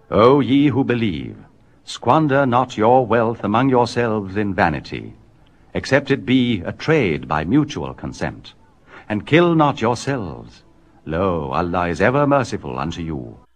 O ye who believe, squander not your wealth among yourselves in vanity, except it be a trade by mutual consent. And kill not yourselves. Lo, Allah is ever merciful unto you.